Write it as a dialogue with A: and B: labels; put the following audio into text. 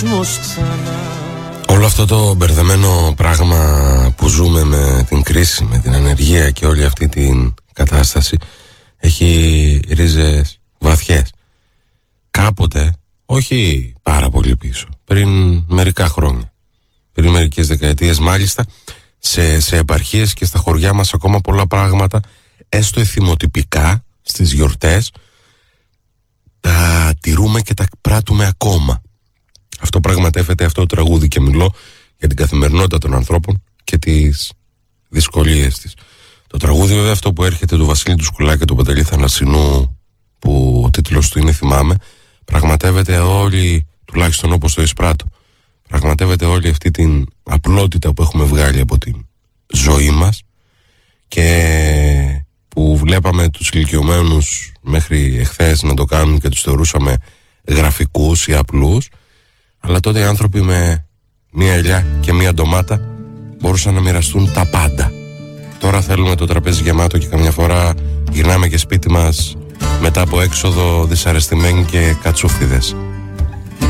A: κόσμος ξανά.
B: Όλο αυτό το μπερδεμένο πράγμα που ζούμε με την κρίση, με την ανεργία και όλη αυτή την κατάσταση έχει ρίζες βαθιές. Κάποτε, όχι πάρα πολύ πίσω, πριν μερικά χρόνια, πριν μερικές δεκαετίες μάλιστα, σε επαρχίες και στα χωριά μας ακόμα πολλά πράγματα, έστω εθιμοτυπικά στις γιορτές, τα τηρούμε και τα πράττουμε ακόμα. Αυτό πραγματεύεται αυτό το τραγούδι και μιλώ για την καθημερινότητα των ανθρώπων και τις δυσκολίες της. Το τραγούδι βέβαια αυτό που έρχεται του Βασίλη του Σκουλάκη και του Παντελή Θανασσινού, που ο τίτλος του είναι «Θυμάμαι», πραγματεύεται όλη, τουλάχιστον όπως το εισπράττω, πραγματεύεται όλη αυτή την απλότητα που έχουμε βγάλει από την ζωή μας και που βλέπαμε τους ηλικιωμένους μέχρι εχθές να το κάνουν και τους θεωρούσαμε γραφικούς ή απλούς, αλλά τότε οι άνθρωποι με μία ελιά και μία ντομάτα μπορούσαν να μοιραστούν τα πάντα. Τώρα θέλουμε το τραπέζι γεμάτο και καμιά φορά γυρνάμε και σπίτι μας μετά από έξοδο δυσαρεστημένοι και κατσούφιδες.